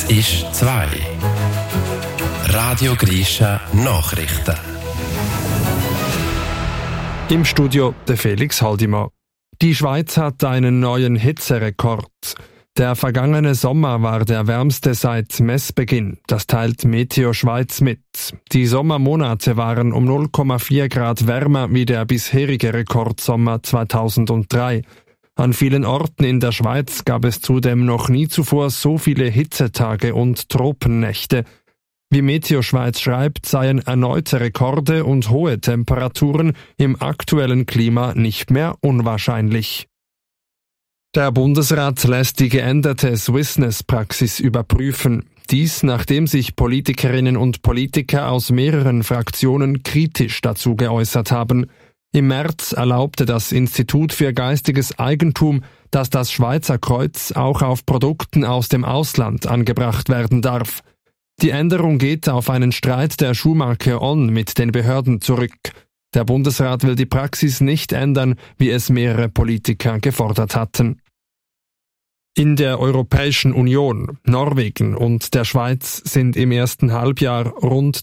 ist 2. Radio Grischa Nachrichten. Im Studio der Felix Haldimann. Die Schweiz hat einen neuen Hitzerekord. Der vergangene Sommer war der wärmste seit Messbeginn. Das teilt Meteo Schweiz mit. Die Sommermonate waren um 0,4 Grad wärmer wie der bisherige Rekordsommer 2003. An vielen Orten in der Schweiz gab es zudem noch nie zuvor so viele Hitzetage und Tropennächte. Wie Meteo Schweiz schreibt, seien erneute Rekorde und hohe Temperaturen im aktuellen Klima nicht mehr unwahrscheinlich. Der Bundesrat lässt die geänderte Swissness-Praxis überprüfen. Dies, nachdem sich Politikerinnen und Politiker aus mehreren Fraktionen kritisch dazu geäußert haben. Im März erlaubte das Institut für geistiges Eigentum, dass das Schweizer Kreuz auch auf Produkten aus dem Ausland angebracht werden darf. Die Änderung geht auf einen Streit der Schuhmarke On mit den Behörden zurück. Der Bundesrat will die Praxis nicht ändern, wie es mehrere Politiker gefordert hatten. In der Europäischen Union, Norwegen und der Schweiz sind im ersten Halbjahr rund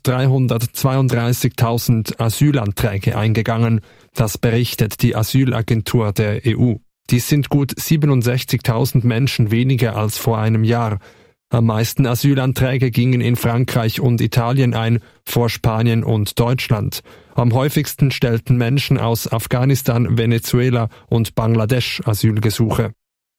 332.000 Asylanträge eingegangen. Das berichtet die Asylagentur der EU. Dies sind gut 67.000 Menschen weniger als vor einem Jahr. Am meisten Asylanträge gingen in Frankreich und Italien ein, vor Spanien und Deutschland. Am häufigsten stellten Menschen aus Afghanistan, Venezuela und Bangladesch Asylgesuche.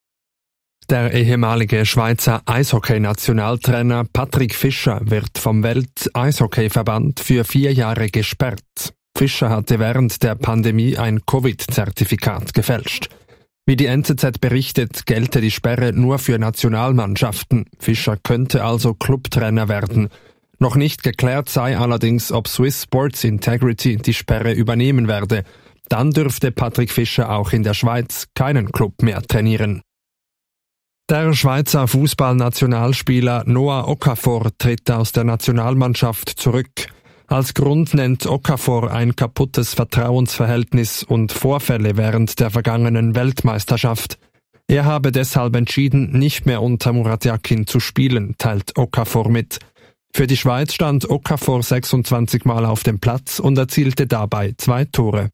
Der ehemalige Schweizer Eishockey-Nationaltrainer Patrick Fischer wird vom Welt-Eishockey-Verband für 4 Jahre gesperrt. Fischer hatte während der Pandemie ein Covid-Zertifikat gefälscht. Wie die NZZ berichtet, gelte die Sperre nur für Nationalmannschaften. Fischer könnte also Clubtrainer werden. Noch nicht geklärt sei allerdings, ob Swiss Sports Integrity die Sperre übernehmen werde. Dann dürfte Patrick Fischer auch in der Schweiz keinen Club mehr trainieren. Der Schweizer Fußballnationalspieler Noah Okafor tritt aus der Nationalmannschaft zurück. Als Grund nennt Okafor ein kaputtes Vertrauensverhältnis und Vorfälle während der vergangenen Weltmeisterschaft. Er habe deshalb entschieden, nicht mehr unter Murat Yakin zu spielen, teilt Okafor mit. Für die Schweiz stand Okafor 26 Mal auf dem Platz und erzielte dabei 2 Tore.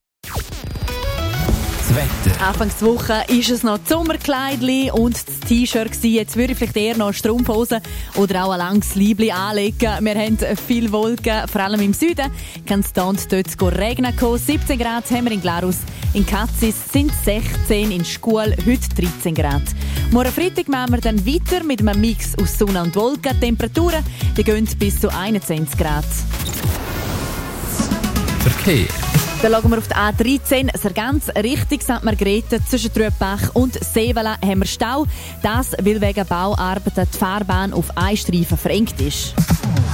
Wetter. Anfangswoche war es noch das Sommerkleidli und das T-Shirt gewesen. Jetzt würde ich vielleicht eher noch Strumpfhosen oder auch ein langes Leibli anlegen. Wir haben viel Wolken, vor allem im Süden. Kann es da und dort regnen kommen. 17 Grad haben wir in Glarus. In Katzis sind 16, in Schkuhl heute 13 Grad. Morgen Freitag machen wir dann weiter mit einem Mix aus Sonne und Wolken. Die Temperaturen die gehen bis zu 21 Grad. Verkehr. Dann schauen wir auf die A13, Sargans Richtung St. Margrethe. Zwischen Trübach und Seewala haben wir Stau. Das, weil wegen Bauarbeiten die Fahrbahn auf einen Streifen verengt ist.